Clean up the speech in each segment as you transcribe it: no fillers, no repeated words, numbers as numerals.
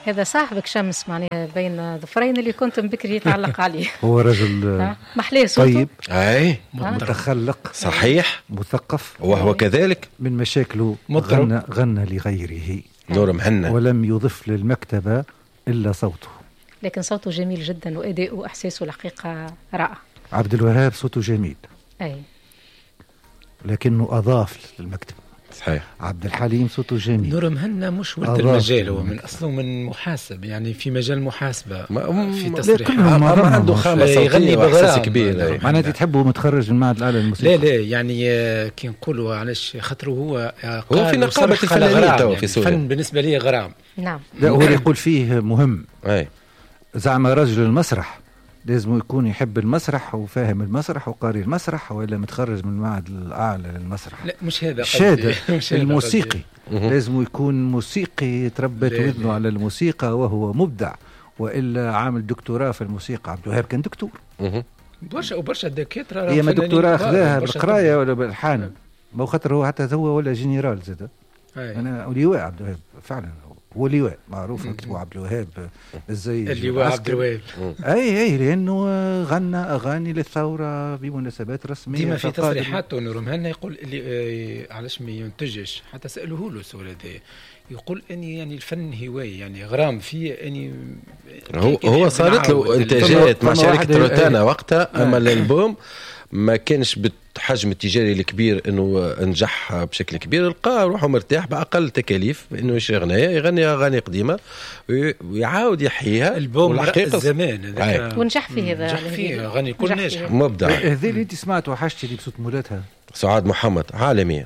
هذا صاحبك شمس معناها بين ظفرين اللي كنت بكري يتعلق عليه. هو رجل محليه صوته. طيب، اي متخلق، صحيح، مثقف، وهو كذلك. من مشاكله غنى لغيره نور مهنا، ولم يضف للمكتبة إلا صوته. لكن صوته جميل جدا وأداؤه وإحساسه الحقيقة رائع. عبد الوهاب صوته جميل، أي، لكنه أضاف للمكتبة. صحيح. عبد الحليم صوته جميل. نور مهنا مش ولد المجال، هو من أصله من محاسب، يعني في مجال المحاسبة، في تصريح ما عنده خامة صوتية، يغني بإحساس كبير. معناتها تحبه متخرج من معهد الآلة الموسيقى؟ لا يعني كي نقولوا علاش خاطره هو في نقابة الفنانين تو في سوريا. الفن بالنسبة لي غرام. نعم. لا، هو يقول فيه مهم. أي. زعم رجل المسرح لازم يكون يحب المسرح وفاهم المسرح وقاري المسرح، ولا متخرج من المعهد الأعلى للمسرح. لا مش هذا الشهادة الموسيقي لازم يكون موسيقي تربت وذنه على الموسيقى وهو مبدع، وإلا عامل دكتوراه في الموسيقى. عبد الوهاب كان دكتور. وبرشا دكاترة. هي ما دكتوراه أخذاها بالقراية ولا بالحان، ما خاطر هو حتى هو ولا جنرال زاد. أنا لواء عبد الوهاب فعلا، هو لواء معروف مكتوب عبد الوهاب ازاي اللواء عبد الوهاب. اي لانه غنى اغاني للثوره بمناسبات رسميه. ديما في تصريحاته نور مهنا يقول اللي علاش ما ينتجش، حتى سالوه له السؤال هذا، يقول اني يعني الفن هوايه، يعني غرام فيه اني هو صارت له انتاجات مع شركه روتانا وقتها، اما الالبوم ما كانش بالحجم التجاري الكبير انه نجح بشكل كبير. لقى روحه مرتاح باقل تكاليف انه يغني اغاني قديمه ويعاود يحييها. البوم رأس الزمان ونجح فيه هذا، نجح فيه اغاني كل ناجح مبدع. هذه اللي انت سمعته وحشتي اللي بصوت مولاتها سعاد محمد عالمي.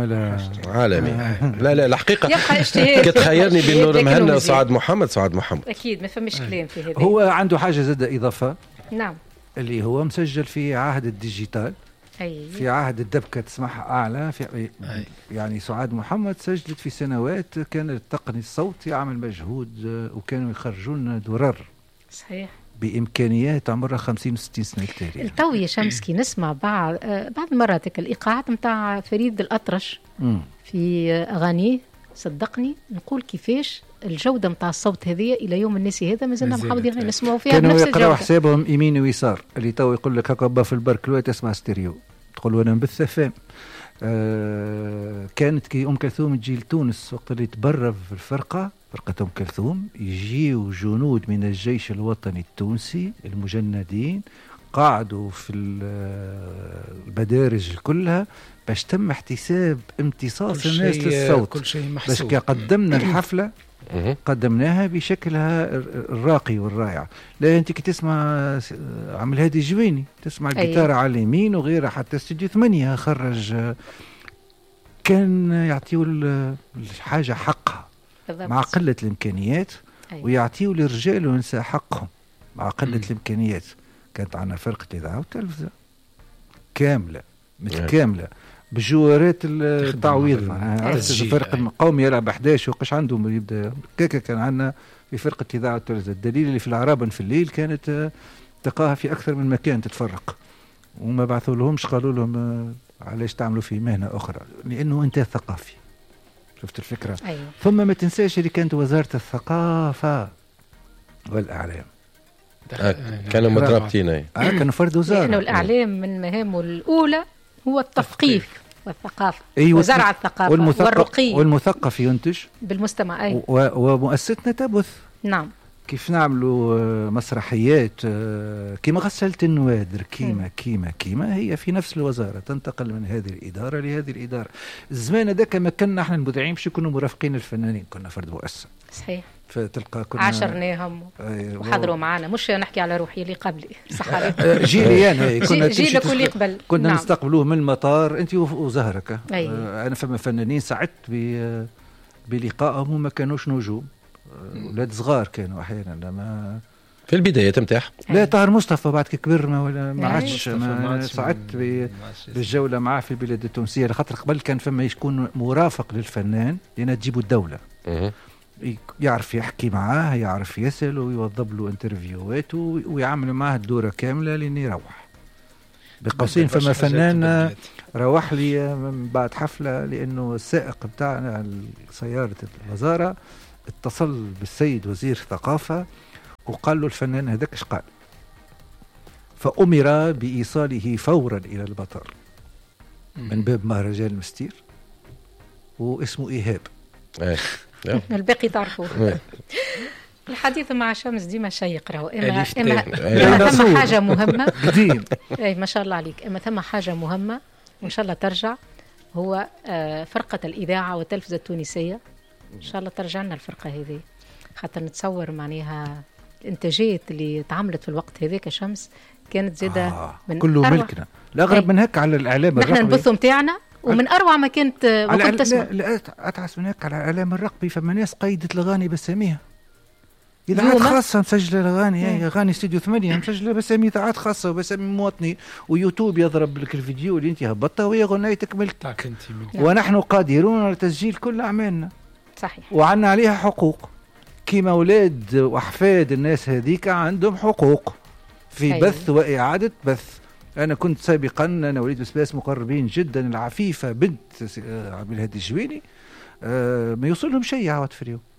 عالمي. لا الحقيقه يبقى اجتهاد. كتخيرني بين نور مهنا وسعاد محمد. اكيد ما فماش كلام في هذا. هو عنده حاجه زاد اضافه. نعم. اللي هو مسجل في عهد الديجيتال. في عهد الدبكة تسمعها أعلى يعني سعاد محمد سجلت في سنوات كان التقني الصوت يعمل مجهود، وكانوا يخرجون درر. صحيح. بإمكانيات عمرها 50 و 60 سنة التالي. التو يا شمس كي نسمع بعض المرات الإيقاعات متاع فريد الأطرش في أغانيه، صدقني نقول كيفاش الجودة متاع الصوت هذه إلى يوم الناس هذا مازلنا محافظين نسمعوا فيها بنفس الجودة. كانوا يقرأوا حسابهم يمين ويسار، اللي تو يقول لك هكا في البركلوة تسمع ستيريو، تقول وانا نبث فهم. كانت كي كلثوم تجي لتونس وقت اللي تبرف فرقة أم كلثوم، يجيوا جنود من الجيش الوطني التونسي المجندين قاعدوا في البدارج كلها باش تم احتساب امتصاص الناس للصوت. كل شيء محسوب. باش قدمنا الحفلة قدمناها بشكلها الراقي والرائع. لا انت كي تسمع عمل هادي جويني تسمع الجيتار على اليمين وغيرها، حتى استوديو 8 خرج كان يعطيو الحاجة حقها مع قلة الإمكانيات، ويعطيو للرجال والنساء حقهم مع قلة الإمكانيات. كانت عنا فرقة إذاعة وتلفزة كاملة متكاملة بجوارات التعويض. الفرق القومي يلعب 11 وقش عندهم يبدا كيكا. كان عندنا في فرقة إذاعة وتلفزة الدليل اللي في العرابن في الليل كانت تلقاها في أكثر من مكان تتفرق، وما بعثوا لهمش قالوا لهم علاش تعملوا في مهنة أخرى، لأنه أنت ثقافي. شفت الفكرة؟ أيوة. ثم ما تنساش اللي كانت وزارة الثقافة والإعلام كانوا مترابطين. كانوا فرد وزارة. لأنه الإعلام من مهامه الأولى هو التثقيف والثقافة. أيوة. وزرع الثقافة والرقي. والمثقف ينتج بالمجتمع. أي. ومؤسستنا تبث. نعم. كيف نعملوا مسرحيات كيما غسالة النوادر كيما هي في نفس الوزارة، تنتقل من هذه الإدارة لهذه الإدارة. الزمان هذاك ما كنا احنا المذيعين باش يكونوا مرافقين الفنانين، كنا فرد مؤسسة. صحيح. فتلقى كنا عاشرناهم وحضروا معنا، مش نحكي على روحي اللي قبلي صح عليك. جيلي انا كنا جيلك واللي قبل كنا نستقبلوه من المطار انت وزهرك. أيوة. انا فما فنانين سعدت بلقائهم وما كانوش نجوم، ولاد صغار كانوا احيانا لما في البدايه تمتاح. لا طاهر مصطفى بعد كي كبرنا ولا ما عادش سعدت بالجوله معاه في البلاد التونسيه، لخاطر قبل كان فما يكون مرافق للفنان لان تجيبوا الدوله يعرف يحكي معاه، يعرف يسأل ويوظب له انترفيوهات ويعمل معاه الدورة كاملة لين يروح. بقوسين فما فنان روح لي من بعد حفلة لأنه السائق بتاعنا سيارة الوزارة اتصل بالسيد وزير الثقافة وقال له الفنان هذاك ايش قال، فأمر بإيصاله فورا إلى البطر من باب مهرجان المستير واسمه إيهاب. الباقي تعرفوه. الحديث مع شمس ديما شيق راهو. إما ثم حاجة مهمة قديم. أي ما شاء الله عليك. إما ثم حاجة مهمة وإن شاء الله ترجع، هو فرقة الإذاعة والتلفزة التونسية. إن شاء الله ترجع لنا الفرقة هذه، حتى نتصور معناها الإنتاجات اللي تعملت في الوقت هذاك شمس كانت زادة من كله ملكنا. الأغرب من هيك على الإعلام الرقمي. نحن نبثوا متاعنا ومن أروع ما كانت وقت تسمع. لا أتعس من هيك على الإعلام الرقمي. فما ناس قيدت الأغاني بساميها، إذاعات خاصة مسجلة الأغاني، أغاني استوديو 8 مسجلة بسامي إذاعات خاصة وبسامي مواطني، ويوتيوب يضرب لك الفيديو اللي أنت هبطته وهي غنيتك ملكك. ونحن قادرون على تسجيل كل أعمالنا. صحيح. وعنا عليها حقوق كما أولاد وأحفاد الناس هذيك عندهم حقوق في بث وإعادة بث. أنا كنت سابقا، أنا وليد بسباس مقربين جدا، العفيفة بنت عبد الهادي الجويني ما يوصلهم شيء عوض في اليوم،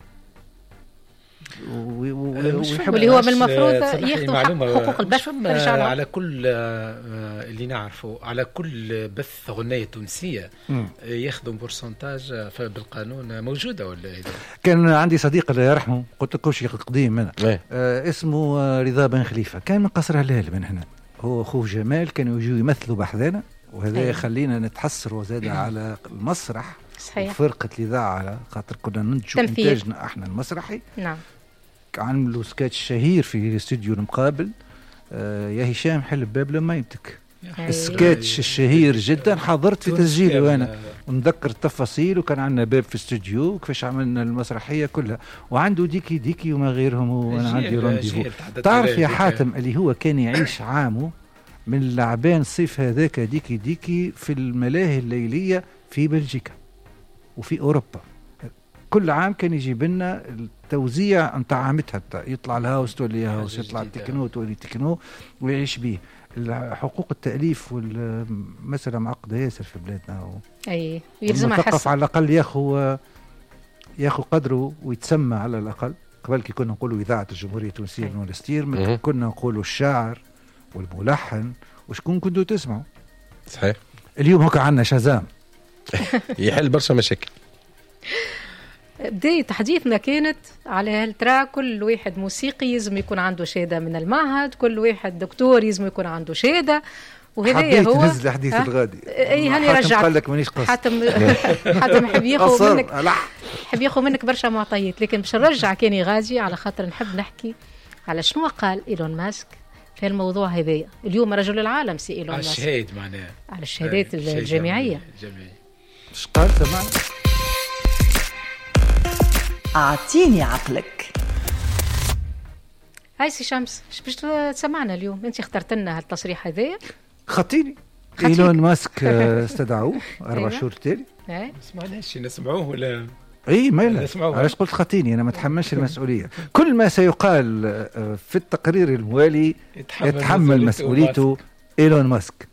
واللي هو بالمفروض ياخذوا حقوق البث. على كل اللي نعرفه، على كل بث غنية تونسية ياخذوا بورسنتاج بالقانون موجودة ولا إذا؟ كان عندي صديق الله يرحمه، قلت لكم شيخ قديم منه، اسمه رضا بن خليفة، كان من قصر هلال من هنا، هو أخوه جمال، كانوا يجوا يمثلوا بحذانا، وهذا يخلينا نتحسر وزاد على المسرح. صحيح. فرقة الإذاعة على خاطر كنا ننتجوا إنتاجنا احنا المسرحي. نعم. عملوا سكتش شهير في الاستوديو المقابل، يا هشام حل الباب لما يمتك. السكتش الشهير جدا حضرت في تسجيله وانا ونذكر التفاصيل، وكان عندنا باب في الاستوديو كيفاش عملنا المسرحيه كلها، وعنده ديكي وما غيرهم، وانا عندي رونديفو. تعرف يا حاتم اللي هو كان يعيش عامه من لعبان صيف هذاك ديكي في الملاهي الليليه في بلجيكا وفي اوروبا. كل عام كان يجيب لنا التوزيع نتاع عامتها، يطلع الهاوس تولي هاوس، يطلع التكنو تولي تكنو، ويعيش به. حقوق التأليف والمسألة معقدة ياسر في بلادنا، أي يلزم المثقف على الأقل ياخو قدره ويتسمى على الأقل. قبل كي كنا نقولوا إذاعة الجمهورية التونسية من المونستير، كنا نقولوا الشاعر والملحن، وشكون كنتوا تسمعوا. صحيح. اليوم هكا عنا شازام يحل برشا مشاكل. بداية حديثنا كانت على هالترا كل واحد موسيقي يلزم يكون عنده شهادة من المعهد، كل واحد دكتور يلزم يكون عنده شهادة، وهذا هو حبيت الحديث الغادي. اي هاني رجعت. قال لك مانيش قص. حاتم حب ياخذ منك، حب ياخذ منك برشا معطيات، لكن باش نرجع كاني غادي على خاطر نحب نحكي على شنو قال إيلون ماسك في الموضوع هذايا. اليوم رجل العالم سي إيلون ماسك. الشهاد معناها على الشهادات الجامعية. ايش قال سمع؟ أعطيني عقلك. هاي سي شمس، باش تسمعنا اليوم؟ انت اخترت لنا هالتصريح هذايا. خطيني إيلون ماسك استدعوه 4 شهور تالي. ما سمعناش نسمعوه ولا اي ما علاش قلت خطيني، انا ما اتحملش المسؤوليه. كل ما سيقال في التقرير الموالي يتحمل مسؤوليته إيلون ماسك.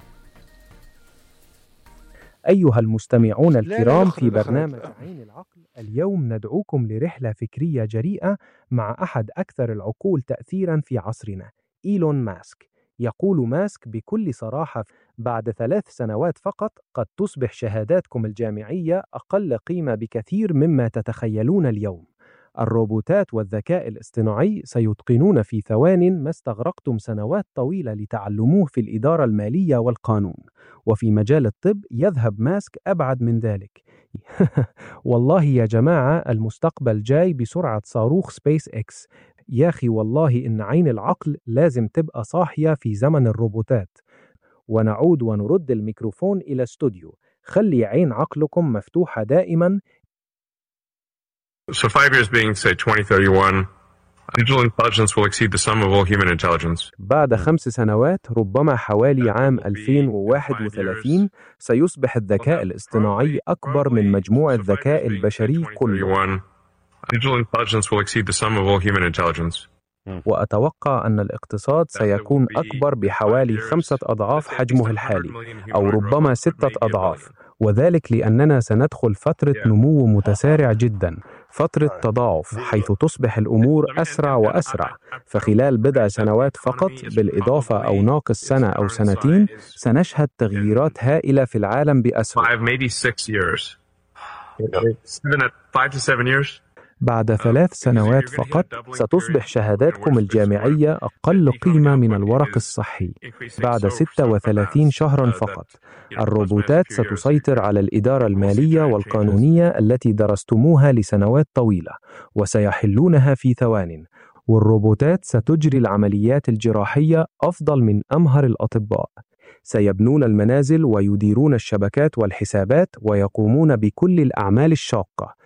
أيها المستمعون الكرام، في برنامج عين العقل اليوم ندعوكم لرحلة فكرية جريئة مع أحد أكثر العقول تأثيرا في عصرنا، إيلون ماسك. يقول ماسك بكل صراحة: بعد 3 سنوات فقط قد تصبح شهاداتكم الجامعية أقل قيمة بكثير مما تتخيلون اليوم. الروبوتات والذكاء الاصطناعي سيتقنون في ثوان ما استغرقتم سنوات طويلة لتعلموه في الإدارة المالية والقانون. وفي مجال الطب يذهب ماسك أبعد من ذلك. والله يا جماعة المستقبل جاي بسرعة صاروخ سبيس إكس. يا أخي والله إن عين العقل لازم تبقى صاحية في زمن الروبوتات. ونعود ونرد الميكروفون إلى استوديو. خلي عين عقلكم مفتوحة دائما. So 5 years being, say, 2031, digital intelligence will exceed the sum of all human intelligence. بعد 5 سنوات، ربما حوالي عام 2031، سيصبح الذكاء الاصطناعي أكبر من مجموع الذكاء البشري كله. Digital intelligence will exceed the sum of all human intelligence. وأتوقع أن الاقتصاد سيكون أكبر بحوالي 5 أضعاف حجمه الحالي، أو ربما 6 أضعاف، وذلك لأننا سندخل فترة نمو متسارع جدا. فترة تضاعف حيث تصبح الأمور أسرع وأسرع، فخلال بضع سنوات فقط بالإضافة أو ناقص سنة أو سنتين سنشهد تغييرات هائلة في العالم بأسرع. بعد 3 سنوات فقط ستصبح شهاداتكم الجامعية أقل قيمة من الورق الصحي. بعد 36 شهرا فقط الروبوتات ستسيطر على الإدارة المالية والقانونية التي درستموها لسنوات طويلة، وسيحلونها في ثوان. والروبوتات ستجري العمليات الجراحية أفضل من أمهر الأطباء. سيبنون المنازل ويديرون الشبكات والحسابات ويقومون بكل الأعمال الشاقة.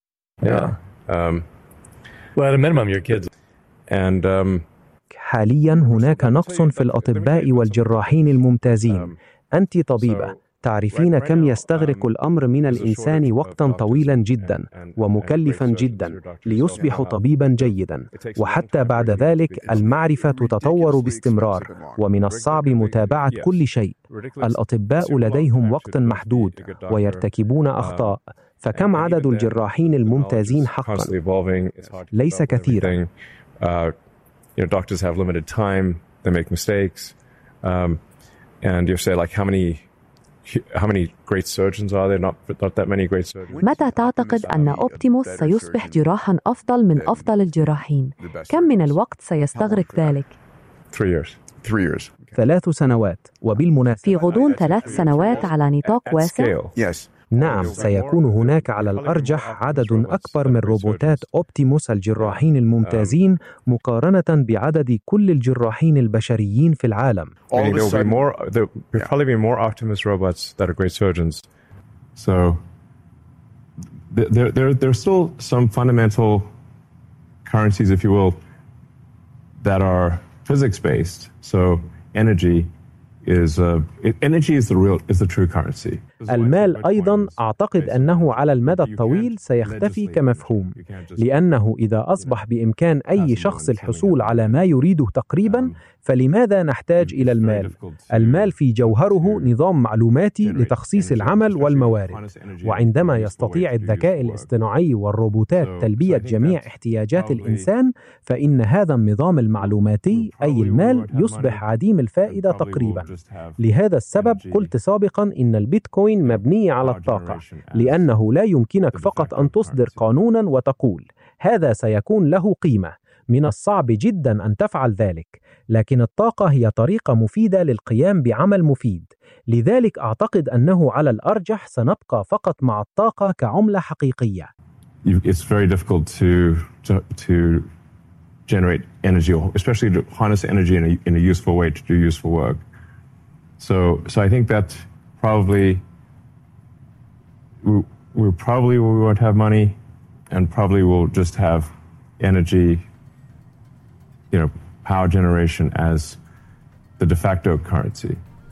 حاليا هناك نقص في الأطباء والجراحين الممتازين. أنت طبيبة، تعرفين كم يستغرق الأمر من الإنسان وقتا طويلا جدا ومكلفا جدا ليصبح طبيبا جيدا، وحتى بعد ذلك المعرفة تتطور باستمرار ومن الصعب متابعة كل شيء. الأطباء لديهم وقت محدود ويرتكبون أخطاء، فكم عدد الجراحين الممتازين حقا؟ ليس كثيرا. Doctors have limited time, they make mistakes, and you say like how many great surgeons are there? Not that many great surgeons. متى تعتقد أن أوبتيموس سيصبح جراحا أفضل من أفضل الجراحين؟ كم من الوقت سيستغرق ذلك؟ 3 years. 3 سنوات. وبالمناسبة في غضون 3 سنوات على نطاق واسع؟ نعم، سيكون هناك على الأرجح عدد أكبر من روبوتات أوبتيموس الجراحين الممتازين مقارنة بعدد كل الجراحين البشريين في العالم. There'll probably be more Optimus robots that are great surgeons. So there are still some fundamental currencies, if you will, that are physics-based. So energy is the true currency. المال أيضا أعتقد أنه على المدى الطويل سيختفي كمفهوم، لأنه إذا أصبح بإمكان أي شخص الحصول على ما يريده تقريبا، فلماذا نحتاج إلى المال؟ المال في جوهره نظام معلوماتي لتخصيص العمل والموارد، وعندما يستطيع الذكاء الاصطناعي والروبوتات تلبية جميع احتياجات الإنسان، فإن هذا النظام المعلوماتي أي المال يصبح عديم الفائدة تقريبا. لهذا السبب قلت سابقا إن البيتكوين مبني على الطاقة، لأنه لا يمكنك فقط أن تصدر قانونا وتقول هذا سيكون له قيمة. من الصعب جدا أن تفعل ذلك، لكن الطاقة هي طريقة مفيدة للقيام بعمل مفيد. لذلك أعتقد أنه على الأرجح سنبقى فقط مع الطاقة كعملة حقيقية. It's very difficult to generate energy, especially to harness energy in a useful way to do useful work. So I think that probably we won't have money, and probably we'll just have energy, power generation as the de facto currency.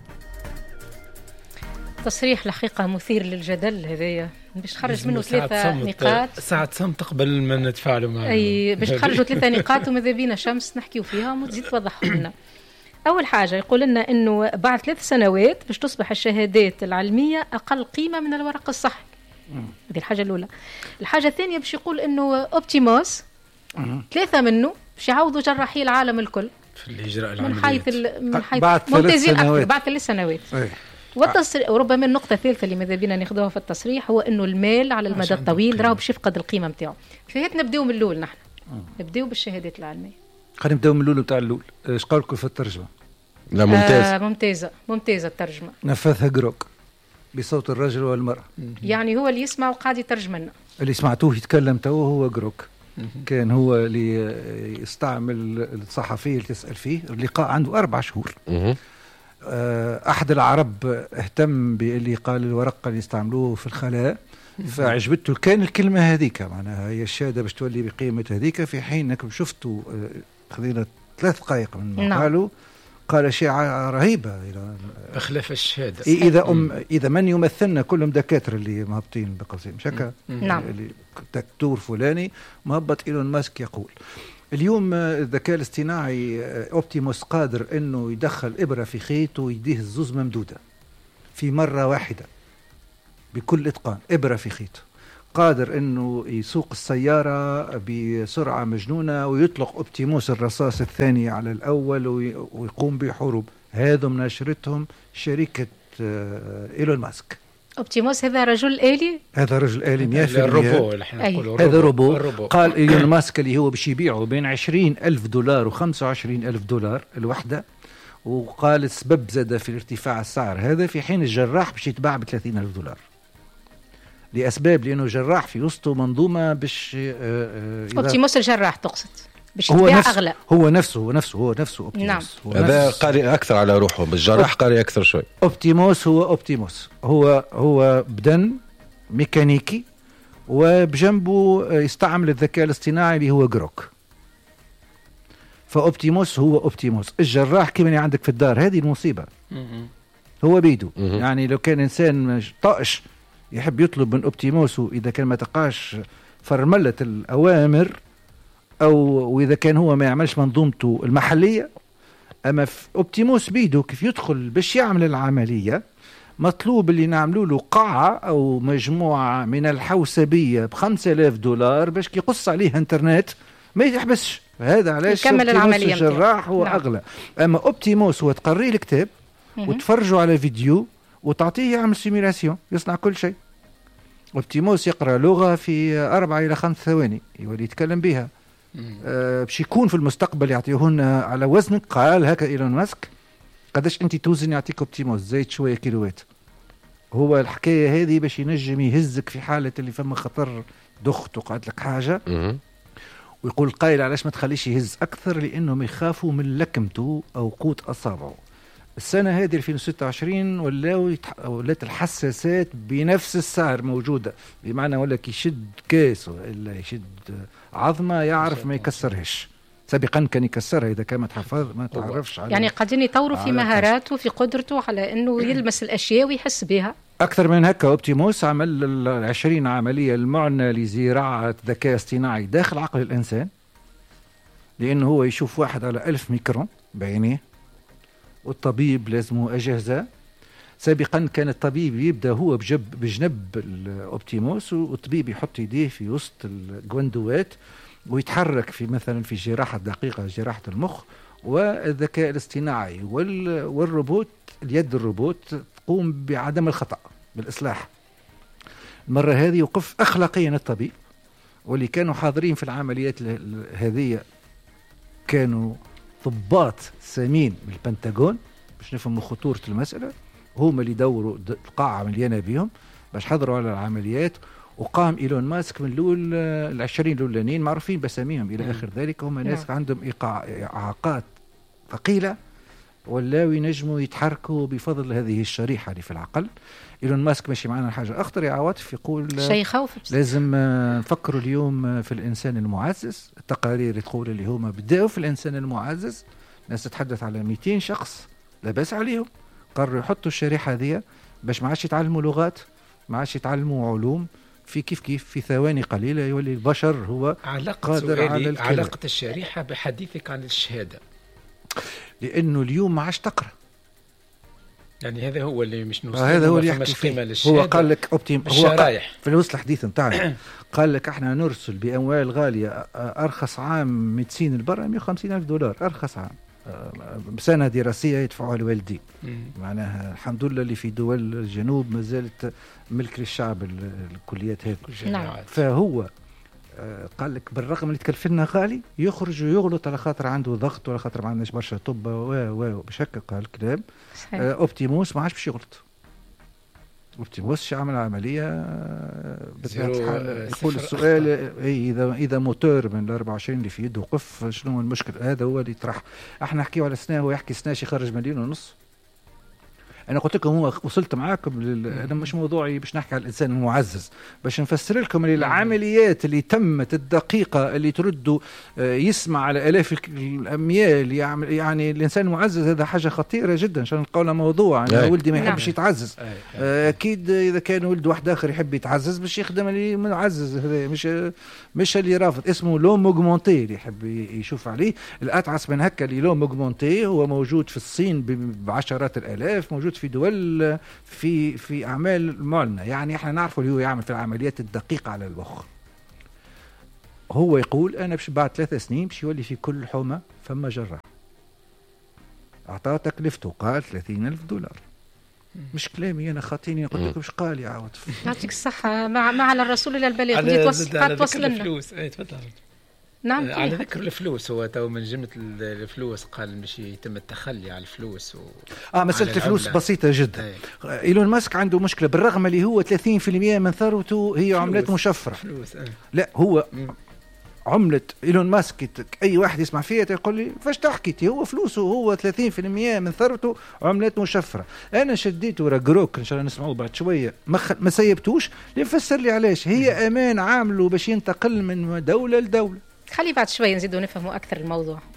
تصريح الحقيقة مثير للجدل هذايا، باش تخرج منه 3 نقاط. ساعة صمت قبل ما نتفاعلوا معه. أي باش تخرجوا 3 نقاط وماذا بينا شمس نحكيوا فيها وتزيد توضحوا لنا. أول حاجة يقول لنا إنه بعد 3 سنوات باش تصبح الشهادات العلمية أقل قيمة من الورق الصحي. هذه الحاجة الأولى. الحاجة الثانية باش يقول إنه أوبتيموس 3 منه باش يعوضوا جراحي العالم الكل في الإجراء العمليات من حيث ممتازين أكثر بعد 3 سنوات. وربما النقطة الثالثة اللي ماذا بينا ناخذوها في التصريح هو إنه المال على المدى الطويل راهو باش يفقد القيمة نتاعو. فهيت نبدأوا من الأول نحن. نبدأوا بالشهادات العلمية. خلينا نبدأوا من الأول بتاع الأول. إيش قالكم في الترجمة؟ لا ممتازة الترجمة. نفذها جروك بصوت الرجل والمرأة. يعني هو اللي يسمع وقاعد يترجم لنا. اللي سمعتوه يتكلم تو هو جروك. كان هو اللي يستعمل الصحفي اللي تسأل فيه. اللقاء عنده 4 شهور. أحد العرب اهتم باللي قال الورقة اللي يستعملوه في الخلاء، فعجبته كان الكلمة هذيك، معناها هي الشهادة باش تولي بقيمة هذيك، في حين انكم شفتوا خذينا 3 دقائق من ما قال شيء رهيبة بخلاف الشهادة. إذا من يمثلنا كلهم دكاترة اللي مهبطين بقوسين مشكا، اللي دكتور فلاني مهبط إيلون ماسك يقول اليوم الذكاء الاصطناعي أوبتيموس قادر أنه يدخل إبرة في خيط ويديه الزوز ممدودة في مرة واحدة بكل إتقان، إبرة في خيط. قادر انه يسوق السياره بسرعه مجنونه ويطلق اوبتيموس الرصاص الثاني على الاول ويقوم بحروب. هذا نشرتهم شركه ايلون ماسك. اوبتيموس هذا رجل آلي؟ هذا رجل آلي 100%. الروبو هذا روبو. قال ايلون ماسك اللي هو باش يبيعه بين $20,000 و$25,000 الوحده، وقال السبب زاد في ارتفاع السعر هذا في حين الجراح باش يتباع $30,000 لأسباب، لأنه جراح في وسطه منظومة باش اوبتيموس الجراح تقصد باش يبيع أغلى. هو نفسه اوبتيموس. نعم. هذا قارئ أكثر على روحه، بالجراح قارئ أكثر شوي. اوبتيموس هو بدن ميكانيكي وبجنبه يستعمل الذكاء الاصطناعي اللي هو جروك. فأوبتيموس هو أوبتيموس. الجراح كما عندك في الدار، هذه المصيبة. هو بيدو يعني لو كان إنسان طائش يحب يطلب من أوبتيموس، إذا كان ما تقاش فرملة الأوامر وإذا كان هو ما يعملش منظومته المحلية. أما في أوبتيموس بيدو كيف يدخل باش يعمل العملية، مطلوب اللي نعملوا له قاعة أو مجموعة من الحوسبية $5,000 باش يقص عليه انترنت ما يحبسش. هذا علاش يكمل العملية الجراح هو أغلى. أما أوبتيموس هو تقري الكتاب وتفرجوا على فيديو وتعطيه يعمل سيميلاسيون، يصنع كل شيء. اوبتيموس يقرأ لغة في 4 إلى 5 ثواني يولي يتكلم بها. باش يكون في المستقبل يعطيهن على وزنك. قال هكا إيلون ماسك، قداش أنت توزن يعطيك اوبتيموس زيت شوية كيلوات. هو الحكاية هذه باش ينجم يهزك في حالة اللي فما خطر دخت وقعت لك حاجة. ويقول قائل علاش ما تخليش يهز أكثر، لأنهم يخافوا من لكمته أو قوت أصابعه. السنة هذه 2026 ولات الحساسات بنفس السعر موجودة، بمعنى ولا يشد كاس ولا يشد عظمة يعرف ما يكسرهش. سابقا كان يكسرها إذا كان ما تعرفش عليه. يعني قاعدين يطوروا في مهاراته في قدرته على أنه يلمس الأشياء ويحس بها. أكثر من هكا، أوبتيموس عمل 20 عملية المعنى لزراعة ذكاء اصطناعي داخل عقل الإنسان، لأنه هو يشوف 1 على 1000 ميكرون بعينيه، والطبيب لازمه أجهزة. سابقا كان الطبيب يبدأ هو بجنب الأوبتيموس، والطبيب يحط يديه في وسط الجوندوات ويتحرك في مثلا في جراحة دقيقة، جراحة المخ، والذكاء الاصطناعي والروبوت، اليد الروبوت تقوم بعدم الخطأ بالإصلاح. المرة هذه وقف أخلاقيا الطبيب، واللي كانوا حاضرين في العمليات هذه كانوا ضباط سامين من البنتاغون باش نفهموا خطورة المسألة. هم اللي دوروا القاعة مليانة بهم باش حضروا على العمليات. وقام إيلون ماسك من الأول 20 الأولانيين معروفين بساميهم إلى آخر ذلك، هم ناس عندهم إعاقات ثقيلة ولاو ينجموا يتحركوا بفضل هذه الشريحة اللي في العقل. إيلون ماسك ماشي معنا حاجة أخطر يا عواطف، يقول شيء خوف لازم نفكروا اليوم في الإنسان المعزز. التقارير تقول اللي هما بدأوا في الإنسان المعزز، ناس تتحدث على 200 شخص لا بأس عليهم، قرروا يحطوا الشريحة هذه باش ما عادش يتعلموا لغات، ما عادش يتعلموا علوم، في كيف في ثواني قليلة يولي البشر هو قادر على الكلام. علاقة الشريحة بحديثك عن الشهادة، لأنه اليوم ما عادش تقرأ. يعني هذا هو اللي مش نوصل، هذا هو اللي يحكي فيه. هو قال لك الشرايح في الوصل الحديث نتاعنا قال لك احنا نرسل بأموال غالية. أرخص عام ميدسين البرة $150,000 أرخص عام، بسنة دراسية يدفعوها الوالدين. معناها الحمد لله اللي في دول الجنوب ما زالت ملك للشعب الكليات هذه. نعم. فهو قال لك بالرغم اللي تكلفنا غالي يخرج ويغلط على خاطر عنده ضغط ولا خاطر ما عندناش برشا طب بشكل قال الكلام. اوبتيموس ما عادش باش يغلط. اوبتيموس يعمل عملية بطبيعة الحال. يقول السؤال اذا موتور من 24 اللي في يده وقف شنو هو المشكل؟ هذا هو اللي يطرح. احنا نحكيو على سنة، هو يحكي سنة يخرج 1.5 مليون. أنا قلت لكم هو وصلت معاكم أنا مش موضوعي باش نحكي على الإنسان المعزز، باش نفسر لكم العمليات اللي تمت الدقيقة اللي تردوا يسمع على آلاف الأميال. يعني الإنسان المعزز هذا حاجة خطيرة جدا. عشان نقولها موضوع أنا ولدي ما يحبش يتعزز، أكيد إذا كان ولد واحد آخر يحب يتعزز باش يخدم اللي معزز. هذا مش اللي رافض، اسمه لو موغمونتي اللي يحب يشوف عليه. الأتعس من هكا اللي لو موغمونتي هو موجود في الصين بعشرات الآلاف، موجود موجود في دول في اعمال معلنه. يعني احنا نعرفوا اللي هو يعمل في العمليات الدقيقه على المخ. هو يقول انا باش بعد 3 سنين باش يولي في كل حومه فما جراح. اعطاه تكلفته قال $30,000. مش كلامي انا، خاطيني قلت لكم ايش قال يا عوض. يعطيك الصحه. ما على الرسول الا البلاغ. قد توصل لنا الفلوس. تفضل. نعم. على ذكر الفلوس، هو تو من جمله الفلوس قال مش يتم التخلي على الفلوس مساله الفلوس بسيطه جدا. ايلون ماسك عنده مشكله، بالرغم اللي هو 30% من ثروته هي عملات مشفره. فلوس. لا هو عملة إيلون ماسك أي واحد يسمع فيها يقول لي فاش تحكي، هو فلوسه هو 30% من ثروته عملات مشفرة. أنا شديته راجروك إن شاء الله نسمعوه بعد شوية، ما سيبتوش لنفسر لي علاش. هي أمان عامله باش ينتقل من دولة لدولة. خلي بعد شوية نزيدوا نفهموا أكثر الموضوع.